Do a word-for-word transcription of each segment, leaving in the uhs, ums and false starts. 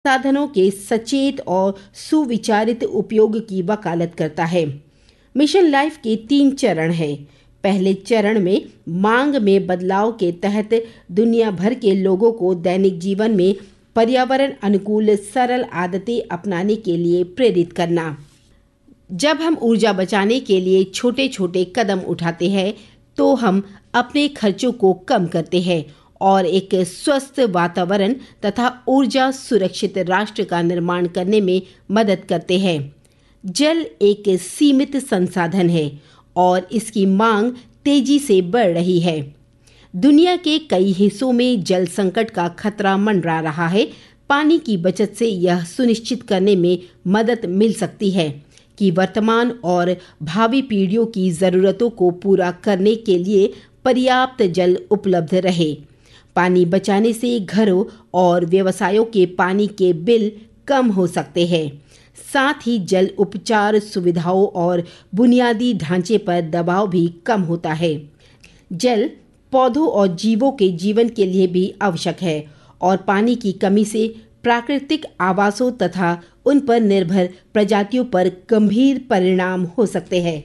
साधनों के सचेत और सुविचारित उपयोग की वकालत करता है। मिशन लाइफ के तीन चरण हैं। पहले चरण में मांग में बदलाव के तहत दुनिया भर के लोगों को दैनिक जीवन में पर्यावरण अनुकूल सरल आदतें अपनाने के लिए प्रेरित करना। जब हम ऊर्जा बचाने के लिए छोटे छोटे कदम उठाते हैं तो हम अपने खर्चों को कम करते हैं और एक स्वस्थ वातावरण तथा ऊर्जा सुरक्षित राष्ट्र का निर्माण करने में मदद करते हैं। जल एक सीमित संसाधन है और इसकी मांग तेजी से बढ़ रही है। दुनिया के कई हिस्सों में जल संकट का खतरा मंडरा रहा है। पानी की बचत से यह सुनिश्चित करने में मदद मिल सकती है कि वर्तमान और भावी पीढ़ियों की ज़रूरतों को पूरा करने के लिए पर्याप्त जल उपलब्ध रहे। पानी बचाने से घरों और व्यवसायों के पानी के बिल कम हो सकते हैं। साथ ही जल उपचार सुविधाओं और बुनियादी ढांचे पर दबाव भी कम होता है। जल पौधों और जीवों के जीवन के लिए भी आवश्यक है और पानी की कमी से प्राकृतिक आवासों तथा उन पर निर्भर प्रजातियों पर गंभीर परिणाम हो सकते हैं।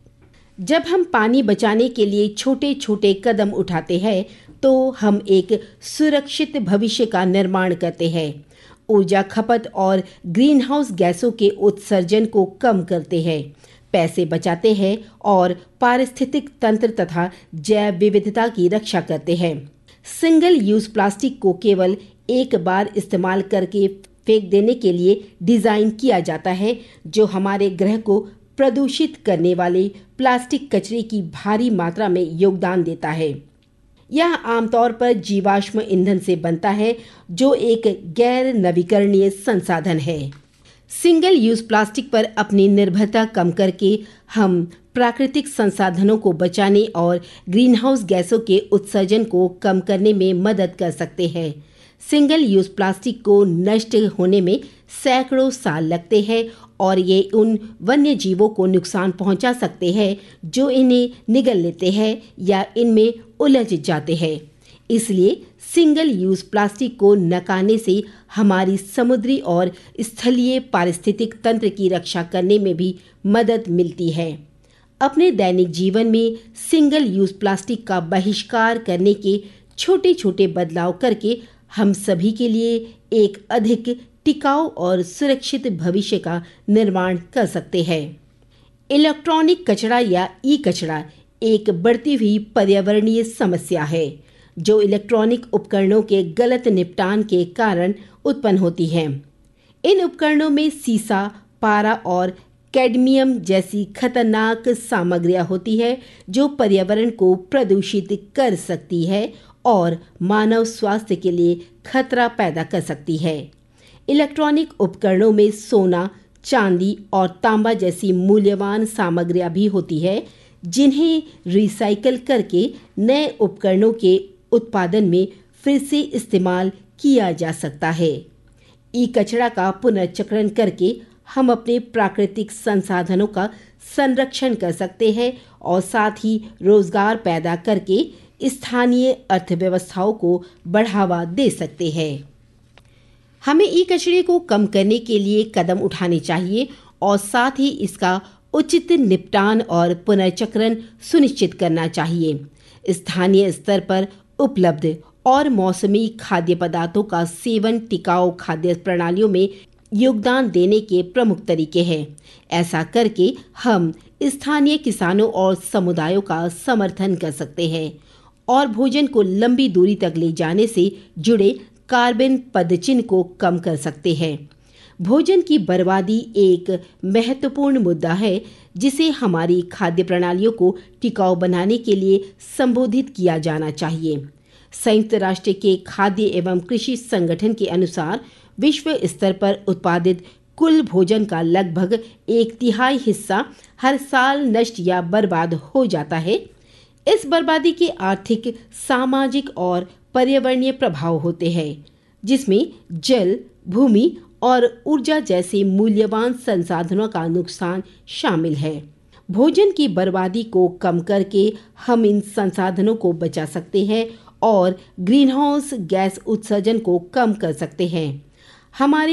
जब हम पानी बचाने के लिए छोटे छोटे कदम उठाते हैं तो हम एक सुरक्षित भविष्य का निर्माण करते हैं, ऊर्जा खपत और ग्रीन हाउस गैसों के उत्सर्जन को कम करते हैं, पैसे बचाते हैं और पारिस्थितिक तंत्र तथा जैव विविधता की रक्षा करते हैं। सिंगल यूज प्लास्टिक को केवल एक बार इस्तेमाल करके फेंक देने के लिए डिज़ाइन किया जाता है, जो हमारे ग्रह को प्रदूषित करने वाले प्लास्टिक कचरे की भारी मात्रा में योगदान देता है। यह आमतौर पर जीवाश्म ईंधन से बनता है, जो एक गैर नवीकरणीय संसाधन है। सिंगल यूज प्लास्टिक पर अपनी निर्भरता कम करके हम प्राकृतिक संसाधनों को बचाने और ग्रीनहाउस गैसों के उत्सर्जन को कम करने में मदद कर सकते हैं। सिंगल यूज प्लास्टिक को नष्ट होने में सैकड़ों साल लगते हैं और ये उन वन्य जीवों को नुकसान पहुंचा सकते हैं जो इन्हें निगल लेते हैं या इनमें उलझ जाते हैं। इसलिए सिंगल यूज प्लास्टिक को नकारने से हमारी समुद्री और स्थलीय पारिस्थितिक तंत्र की रक्षा करने में भी मदद मिलती है। अपने दैनिक जीवन में सिंगल यूज प्लास्टिक का बहिष्कार करने के छोटे छोटे बदलाव करके हम सभी के लिए एक अधिक टिकाऊ और सुरक्षित भविष्य का निर्माण कर सकते हैं। इलेक्ट्रॉनिक कचरा या ई कचरा एक बढ़ती हुई पर्यावरणीय समस्या है जो इलेक्ट्रॉनिक उपकरणों के गलत निपटान के कारण उत्पन्न होती है। इन उपकरणों में सीसा, पारा और कैडमियम जैसी खतरनाक सामग्रियां होती है जो पर्यावरण को प्रदूषित कर सकती है और मानव स्वास्थ्य के लिए खतरा पैदा कर सकती है। इलेक्ट्रॉनिक उपकरणों में सोना, चांदी और तांबा जैसी मूल्यवान सामग्रियां भी होती है जिन्हें रिसाइकल करके नए उपकरणों के उत्पादन में फिर से इस्तेमाल किया जा सकता है। ई कचरा का पुनर्चक्रण करके हम अपने प्राकृतिक संसाधनों का संरक्षण कर सकते हैं और साथ ही रोजगार पैदा करके स्थानीय अर्थव्यवस्थाओं को बढ़ावा दे सकते हैं। हमें ई कचरे को कम करने के लिए कदम उठाने चाहिए और साथ ही इसका उचित निपटान और पुनर्चक्रण सुनिश्चित करना चाहिए। स्थानीय स्तर पर उपलब्ध और मौसमी खाद्य पदार्थों का सेवन टिकाऊ खाद्य प्रणालियों में योगदान देने के प्रमुख तरीके हैं। ऐसा करके हम स्थानीय किसानों और समुदायों का समर्थन कर सकते हैं और भोजन को लंबी दूरी तक ले जाने से जुड़े कार्बन पदचिह्न को कम कर सकते हैं। भोजन की बर्बादी एक महत्वपूर्ण मुद्दा है जिसे हमारी खाद्य प्रणालियों को टिकाऊ बनाने के लिए संबोधित किया जाना चाहिए। संयुक्त राष्ट्र के खाद्य एवं कृषि संगठन के अनुसार विश्व स्तर पर उत्पादित कुल भोजन का लगभग एक तिहाई हिस्सा हर साल नष्ट या बर्बाद हो जाता है। इस बर्बादी के आर्थिक, सामाजिक और पर्यावरणीय प्रभाव होते हैं जिसमें जल, भूमि और ऊर्जा जैसे मूल्यवान संसाधनों का नुकसान शामिल है। भोजन की बर्बादी को कम करके हम इन संसाधनों को बचा सकते हैं और ग्रीनहाउस गैस उत्सर्जन को कम कर सकते हैं। हमारे